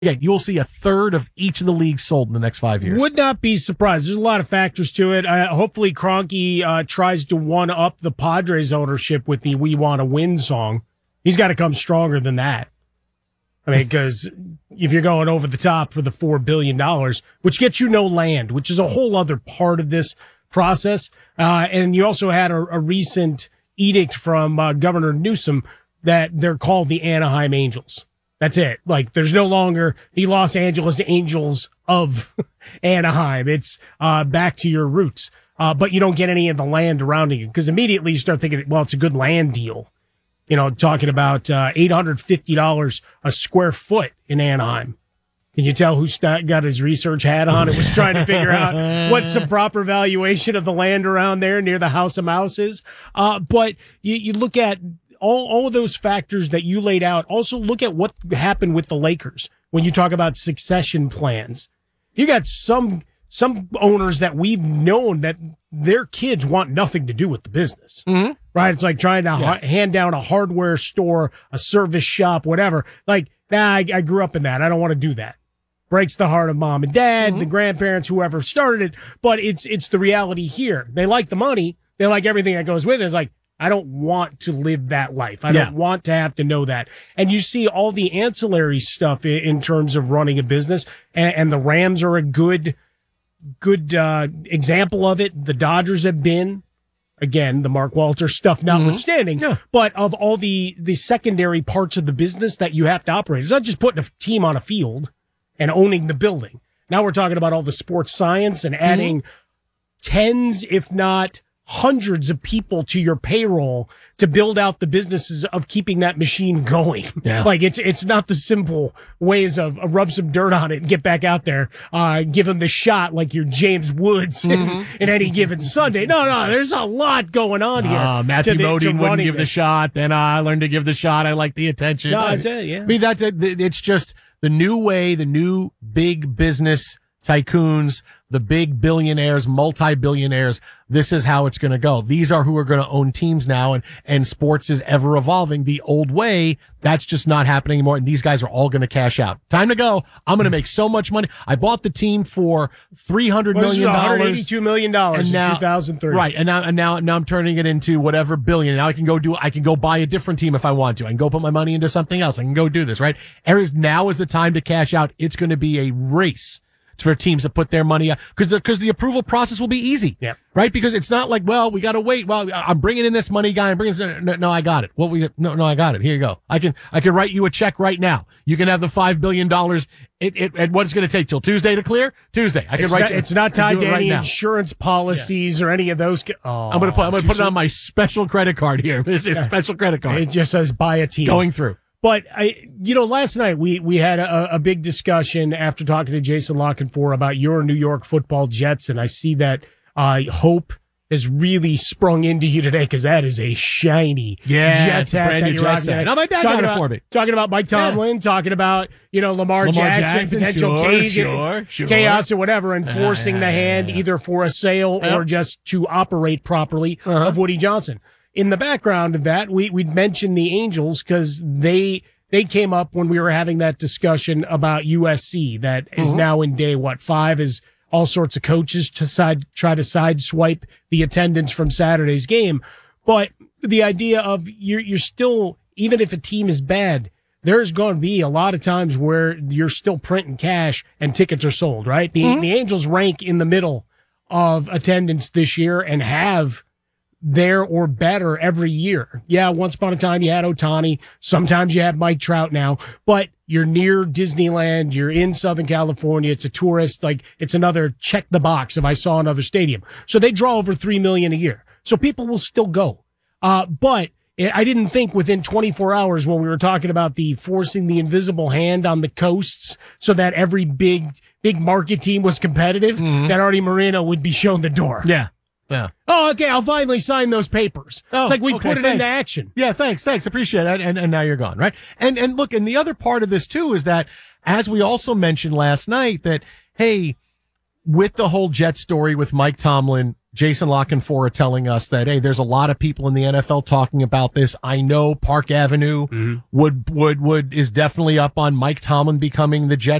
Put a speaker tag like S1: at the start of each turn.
S1: Yeah, you will see a third of each of the leagues sold in the next 5 years.
S2: Would not be surprised. There's a lot of factors to it. Hopefully Kroenke tries to one-up the Padres ownership with the "We Want to Win" song. He's got to come stronger than that. I mean, because if you're going over the top for the $4 billion, which gets you no land, which is a whole other part of this process. And you also had a recent edict from Governor Newsom that they're called the Anaheim Angels. That's it. Like, there's no longer the Los Angeles Angels of Anaheim. It's back to your roots. But you don't get any of the land around it, because immediately you start thinking, well, it's a good land deal. You know, talking about $850 a square foot in Anaheim. Can you tell who's got his research hat on and was trying to figure out what's the proper valuation of the land around there near the House of Mouse is? But you look at all of those factors that you laid out. Also look at what happened with the Lakers when you talk about succession plans. You got some owners that we've known that their kids want nothing to do with the business, right? It's like trying to hand down a hardware store, a service shop, whatever. Like, I grew up in that. I don't want to do that. Breaks the heart of mom and dad, the grandparents, whoever started it. But it's the reality here. They like the money. They like everything that goes with it. It's like, I don't want to live that life. I don't want to have to know that. And you see all the ancillary stuff in terms of running a business, and the Rams are a good example of it. The Dodgers have been, again, the Mark Walter stuff notwithstanding, but of all the secondary parts of the business that you have to operate. It's not just putting a team on a field and owning the building. Now we're talking about all the sports science and adding tens, if not hundreds of people to your payroll to build out the businesses of keeping that machine going. Yeah. Like, it's not the simple ways of rub some dirt on it and get back out there, give them the shot like you're James Woods in any given Sunday. No, there's a lot going on here.
S1: Matthew Modine wouldn't give the shot. Then I learned to give the shot. I like the attention.
S2: No, that's it, yeah.
S1: I mean, that's it. It's just the new way, the new big business tycoons, the big billionaires, multi-billionaires. This is how it's going to go. These are who are going to own teams now, and sports is ever evolving. The old way, that's just not happening anymore, and these guys are all going to cash out. Time to go. I'm going to make so much money. I bought the team for $300 million.
S2: $182 million in 2003.
S1: Right, and now I'm turning it into whatever billion. Now I can go buy a different team if I want to. I can go put my money into something else. I can go do this, right? Now is the time to cash out. It's going to be a race for teams to put their money up, because the approval process will be easy, right? Because it's not like, well, we got to wait. Well, I'm bringing in this money guy. I'm bringing no, I got it. No, I got it. Here you go. I can write you a check right now. You can have the $5 billion. And what it's going to take till Tuesday to clear? Tuesday. I can write you.
S2: It's not tied to any insurance policies or any of those.
S1: I'm going to put it on my special credit card here. It's a special credit card.
S2: It just says buy a team.
S1: Going through.
S2: But last night we had a big discussion after talking to Jason Lockenfor about your New York Football Jets, and I see that hope has really sprung into you today, because that is a shiny Jets hat that you're rocking.
S1: No, my dad got it for me.
S2: Talking about Mike Tomlin, talking about Lamar Jackson, potential chaos or whatever, and forcing the hand either for a sale or just to operate properly of Woody Johnson. In the background of that, we'd mentioned the Angels, because they came up when we were having that discussion about USC that is now in day 5, as all sorts of coaches try to sideswipe the attendance from Saturday's game. But the idea of you're still, even if a team is bad, there's going to be a lot of times where you're still printing cash and tickets are sold, right? The Angels rank in the middle of attendance this year and have there or better every year. Yeah, once upon a time you had Ohtani. Sometimes you have Mike Trout now, but you're near Disneyland. You're in Southern California. It's a tourist. Like, it's another check the box if I saw another stadium. So they draw over 3 million a year. So people will still go. But I didn't think within 24 hours, when we were talking about the forcing the invisible hand on the coasts so that every big market team was competitive, that Artie Moreno would be shown the door.
S1: Yeah. Yeah.
S2: Oh, okay. I'll finally sign those papers. It's like we put it into action.
S1: Yeah, thanks. Appreciate it. And now you're gone, right? And look, and the other part of this too is that, as we also mentioned last night, that, hey, with the whole Jet story with Mike Tomlin, Jason Lockenfora telling us that, hey, there's a lot of people in the NFL talking about this. I know Park Avenue is definitely up on Mike Tomlin becoming the Jets